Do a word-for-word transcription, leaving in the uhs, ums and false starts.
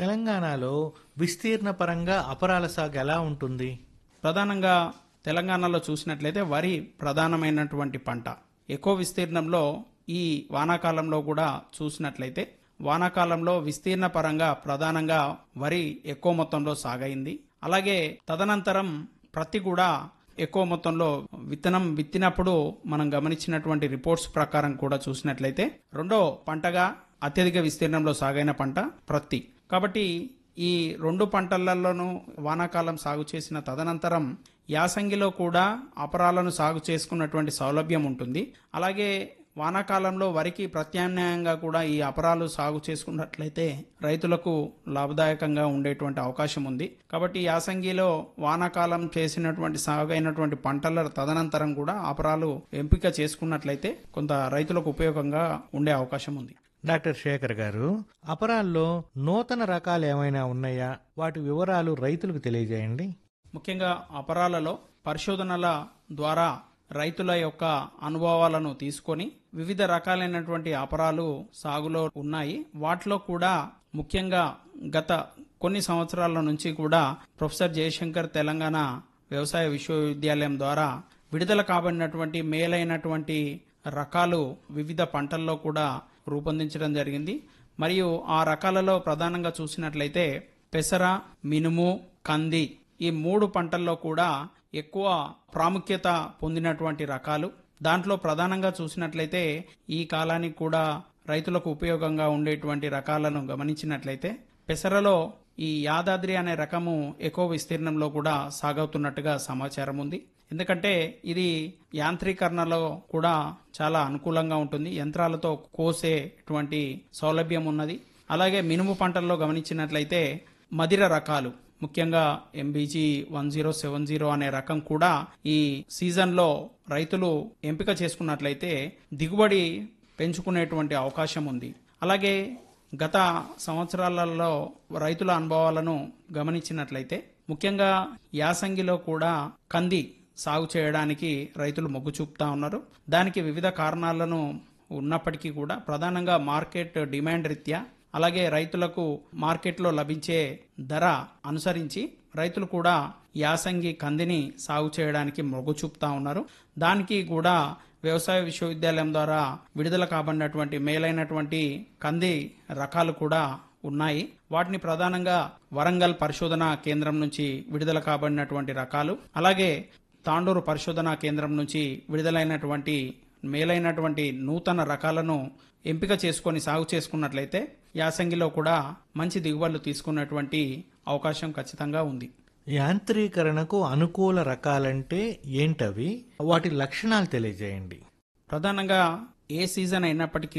తెలంగాణలో విస్తీర్ణ పరంగా అపరాల సాగు ఎలా ఉంటుంది? ప్రధానంగా తెలంగాణలో చూసినట్లయితే వరి ప్రధానమైనటువంటి పంట. ఎక్కువ విస్తీర్ణంలో ఈ వానాకాలంలో కూడా చూసినట్లయితే వానాకాలంలో విస్తీర్ణ పరంగా ప్రధానంగా వరి ఎక్కువ మొత్తంలో సాగైంది. అలాగే తదనంతరం ప్రత్తి కూడా ఎక్కువ మొత్తంలో విత్తనం విత్తినప్పుడు మనం గమనించినటువంటి రిపోర్ట్స్ ప్రకారం కూడా చూసినట్లయితే రెండో పంటగా అత్యధిక విస్తీర్ణంలో సాగైన పంట ప్రత్తి. కాబట్టి ఈ రెండు పంటలలోనూ వానాకాలం సాగు చేసిన తదనంతరం యాసంగిలో కూడా అపరాలను సాగు చేసుకున్నటువంటి సౌలభ్యం ఉంటుంది. అలాగే వానాకాలంలో వరికి ప్రత్యామ్నాయంగా కూడా ఈ అపరాలు సాగు చేసుకున్నట్లయితే రైతులకు లాభదాయకంగా ఉండేటువంటి అవకాశం ఉంది. కాబట్టి యాసంగిలో వానాకాలం చేసినటువంటి సాగు అయినటువంటి పంటల తదనంతరం కూడా అపరాలు ఎంపిక చేసుకున్నట్లయితే కొంత రైతులకు ఉపయోగంగా ఉండే అవకాశం ఉంది. డాక్టర్ శేఖర్ గారు, అపరాల్లో నూతన రకాలు ఏమైనా ఉన్నాయా? వాటి వివరాలు రైతులకు తెలియజేయండి. ముఖ్యంగా అపరాలలో పరిశోధనల ద్వారా రైతుల యొక్క అనుభవాలను తీసుకొని వివిధ రకాలైనటువంటి అపరాలు సాగులో ఉన్నాయి. వాటిలో కూడా ముఖ్యంగా గత కొన్ని సంవత్సరాల నుంచి కూడా ప్రొఫెసర్ జయశంకర్ తెలంగాణ వ్యవసాయ విశ్వవిద్యాలయం ద్వారా విడుదల కాబడినటువంటి మేలైనటువంటి రకాలు వివిధ పంటల్లో కూడా రూపొందించడం జరిగింది. మరియు ఆ రకాలలో ప్రధానంగా చూసినట్లయితే పెసర, మినుము, కంది ఈ మూడు పంటల్లో కూడా ఎక్కువ ప్రాముఖ్యత పొందినటువంటి రకాలు. దాంట్లో ప్రధానంగా చూసినట్లయితే ఈ కాలానికి కూడా రైతులకు ఉపయోగంగా ఉండేటువంటి రకాలను గమనించినట్లయితే పెసరలో ఈ యాదాద్రి అనే రకము ఎక్కువ విస్తీర్ణంలో కూడా సాగవుతున్నట్టుగా సమాచారం ఉంది. ఎందుకంటే ఇది యాంత్రీకరణలో కూడా చాలా అనుకూలంగా ఉంటుంది. యంత్రాలతో కోసేటువంటి సౌలభ్యం ఉన్నది. అలాగే మినుము పంటల్లో గమనించినట్లయితే మదిర రకాలు ముఖ్యంగా MBG one zero seven zero అనే రకం కూడా ఈ సీజన్లో రైతులు ఎంపిక చేసుకున్నట్లయితే దిగుబడి పెంచుకునేటువంటి అవకాశం ఉంది. అలాగే గత సంవత్సరాలలో రైతుల అనుభవాలను గమనించినట్లయితే ముఖ్యంగా యాసంగిలో కూడా కంది సాగు చేయడానికి రైతులు మొగ్గు చూపుతా ఉన్నారు. దానికి వివిధ కారణాలను ఉన్నప్పటికీ కూడా ప్రధానంగా మార్కెట్ డిమాండ్ రీత్యా అలాగే రైతులకు మార్కెట్లో లభించే ధర అనుసరించి రైతులు కూడా యాసంగి కందిని సాగు చేయడానికి మొగ్గు చూపుతా ఉన్నారు. దానికి కూడా వ్యవసాయ విశ్వవిద్యాలయం ద్వారా విడుదల కాబడినటువంటి మేలైనటువంటి కంది రకాలు కూడా ఉన్నాయి. వాటిని ప్రధానంగా వరంగల్ పరిశోధనా కేంద్రం నుంచి విడుదల కాబడినటువంటి రకాలు, అలాగే తాండూరు పరిశోధనా కేంద్రం నుంచి విడుదలైనటువంటి మేలైనటువంటి నూతన రకాలను ఎంపిక చేసుకొని సాగు చేసుకున్నట్లయితే యాసంగిలో కూడా మంచి దిగుబడులు తీసుకున్నటువంటి అవకాశం ఖచ్చితంగా ఉంది. యాంత్రీకరణకు అనుకూల రకాలంటే ఏంటవి? వాటి లక్షణాలు తెలియజేయండి. ప్రధానంగా ఏ సీజన్ అయినప్పటికీ